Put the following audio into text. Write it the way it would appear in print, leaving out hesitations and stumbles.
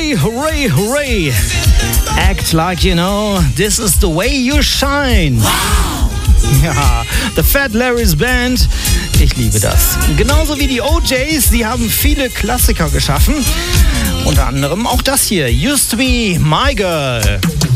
Hooray, hooray, hooray. Act like you know, this is the way you shine. Ja, The Fat Larry's Band. Ich liebe das. Genauso wie die OJs, die haben viele Klassiker geschaffen. Unter anderem auch das hier, Used to Be My Girl.